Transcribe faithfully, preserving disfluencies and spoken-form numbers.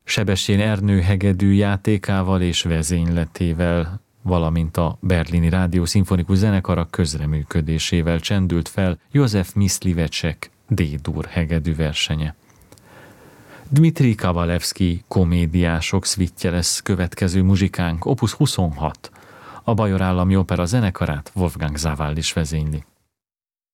Sebestyén Ernő hegedű játékával és vezényletével, valamint a Berlini Rádió Szimfonikus Zenekara közreműködésével csendült fel József Myslivecek D-dur hegedű versenye. Dmitri Kabalevszky komédiások szvittje lesz következő muzsikánk, opus huszonhat. A Bajor Állami Opera zenekarát Wolfgang Sawallisch vezényli.